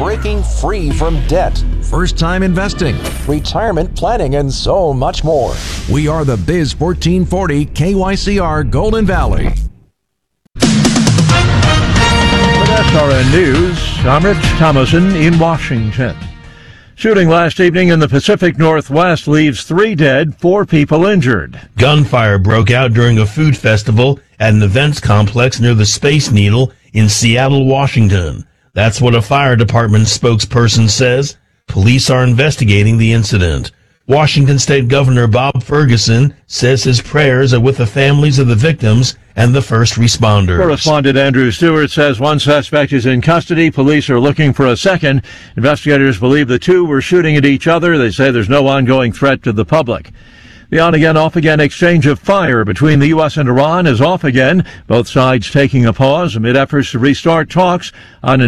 breaking free from debt, first-time investing, retirement planning, and so much more. We are the Biz 1440 KYCR Golden Valley. With SRN News, I'm Rich Thomason in Washington. Shooting last evening in the Pacific Northwest leaves 3 dead, 4 people injured. Gunfire broke out during a food festival at an events complex near the Space Needle in Seattle, Washington. That's what a fire department spokesperson says. Police are investigating the incident. Washington State Governor Bob Ferguson says his prayers are with the families of the victims and the first responders. Correspondent Andrew Stewart says one suspect is in custody. Police are looking for a second. Investigators believe the 2 were shooting at each other. They say there's no ongoing threat to the public. The on-again, off-again exchange of fire between the U.S. and Iran is off again, both sides taking a pause amid efforts to restart talks on